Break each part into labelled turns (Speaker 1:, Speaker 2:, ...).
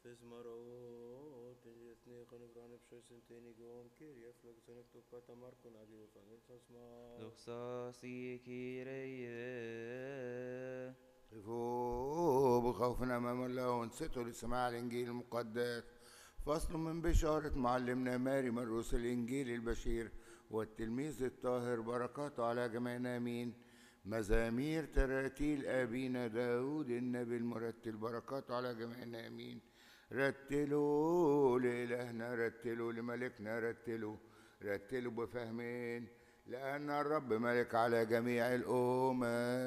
Speaker 1: Marot, Jesne Konigran Pshosenteni Gom Kiria Flugzenek Tupata Markun Adi Fanisma.
Speaker 2: دخصاصي كيريه
Speaker 3: خفوا بخوفنا أمام الله وانصتوا لسماع الإنجيل المقدس. فصل من بشارة معلمنا ماري مرقس الإنجيل البشير والتلميذ الطاهر، بركاته على جميعنا آمين. مزامير تراتيل أبينا داود النبي المرتل، بركاته على جميعنا آمين. رتلوا لإلهنا، رتلوا لملكنا، رتلوا بفهمين، لأن الرب ملك على جميع الأمم.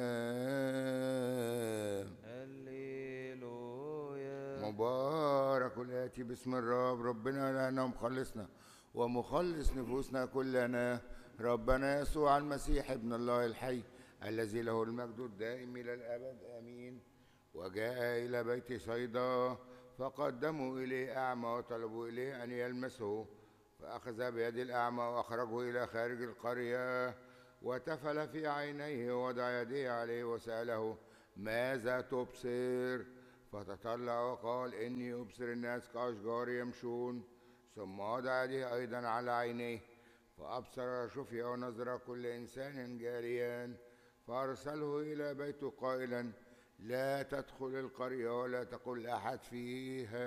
Speaker 2: هللويا.
Speaker 3: مبارك الآتي باسم الرب، ربنا لنا مخلصنا ومخلص نفوسنا كلنا، ربنا يسوع المسيح ابن الله الحي، الذي له المجد الدائم إلى الأبد آمين. وجاء إلى بيت صيدا، فقدموا إليه أعمى وطلبوا إليه أن يلمسه، فأخذ بيد الأعمى وأخرجه إلى خارج القرية، وتفل في عينيه ووضع يديه عليه وسأله: ماذا تبصر؟ فتطلع وقال: إني أبصر الناس كأشجار يمشون. ثم وضع يديه أيضا على عينيه، فأبصر شفيا ونظر كل إنسان جاريا، فأرسله إلى بيته قائلا: لا تدخل القرية ولا تقل أحد فيها.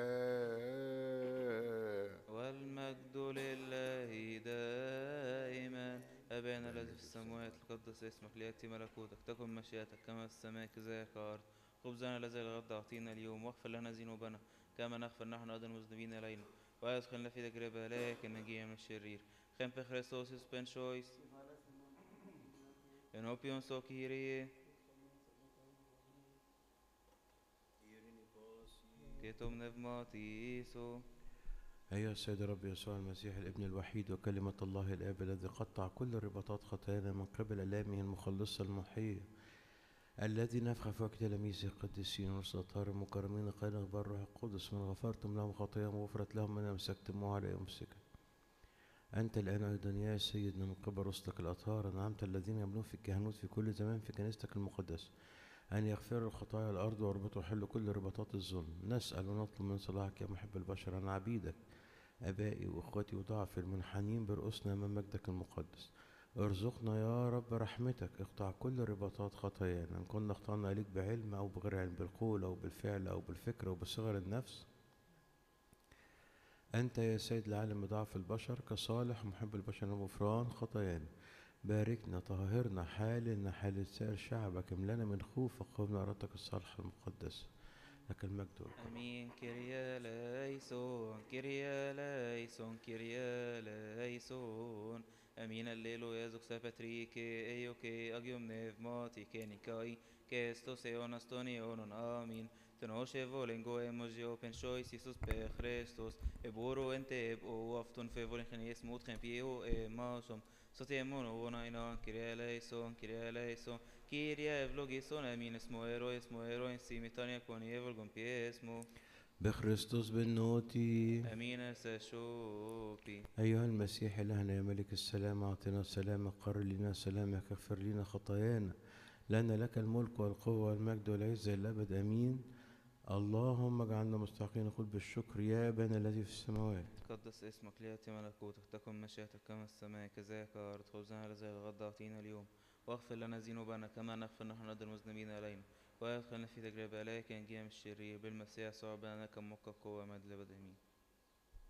Speaker 2: والمجد لله دائما. أبانا الذي في السماوات، تقدس اسمك، ليأتي ملكوتك، تكن مشيئتك كما في السماء كذلك على الأرض. خبزنا الذي الغد أعطينا اليوم، واغفر لنا ذنوبنا كما نغفر نحن أيضا المذنبين إلينا، ولا تدخلنا في تجربة لكن نجينا من الشرير. خمس Christos ben choice. Enopion so Kyrie. Ketom pneumatiso.
Speaker 1: أيها السيد رب يسوع المسيح الابن الوحيد وكلمة الله الآب الذي قطع كل رباطات خطايانا من قبل آلامه المخلصة المحية، الذي نفخ في وجه تلاميذه القديسين والسطار المكرمين قائلا بالروح القدس: من غفرتم لهم خطاياهم وغفرت لهم من أمسكتموه على يمسكه. أنت الآن أيضا يا سيدنا من قبل رسلك الأطهار أنعمت الذين يملون في الكهنوت في كل زمان في كنيستك المقدسة أن يغفروا خطايا الأرض ويربطوا ويحلوا كل رباطات الظلم. نسأل ونطلب من صلاحك يا محب البشر عن عبيدك أبائي وإخوتي وضعفي المنحنين برؤوسنا أمام مجدك المقدس. ارزقنا يا رب رحمتك، اقطع كل رباطات خطايانا، إن كنا اخطأنا إليك بعلم أو بغير علم، بالقول أو بالفعل أو بالفكر أو بصغر النفس. أنت يا سيد العالم بضعف البشر كصالح محب البشر وغفران خطايانا. باركنا طهرنا حالنا حال سائر شعبك، املنا من خوفك قومنا أرادتك الصالحة المقدسة، لك المجد والكرم.
Speaker 2: Amin. Kyrie eleison, Kyrie eleison, Kyrie eleison. Amin. Alleluia. Zuxa Patrike, Eioke, Agium Nevmati, Kenikai, Kestos Eonas Tonionon. Amin. Tenoshe volengo emogio pensois Isus per Christos. Eboro ente ebo afton fevolen genies mutgen pieo masom. Sotiemon onainan, Kyrie eleison, Kyrie eleison. Kyrie evlogison, amin. Esmo ero in simitania con evolgon piesmo.
Speaker 1: بخريستوس بالنوتي.
Speaker 2: أمين سشوبي.
Speaker 1: أيها المسيح إلهنا يا ملك السلام، أعطنا سلامك، قرر لنا سلامك، اغفر لنا خطايانا، لأن لك الملك والقوة والمجد والعزة إلى الأبد آمين. اللهم اجعلنا مستحقين نقول بالشكر: يا أبانا الذي في السماوات.
Speaker 2: تقدس اسمك، ليأتي ملكوتك، تكن مشيئتك كما في السماء كذلك على الأرض. خبزنا الذي الغد أعطينا اليوم، واغفر لنا ذنوبنا كما نغفر نحن أيضا المذنبين إلينا، ولا تدخلنا في تجربة لكن نجينا من الشرير. بالمسيح يسوع ربنا لك الملك والقوة والمجد إلى الأبد آمين.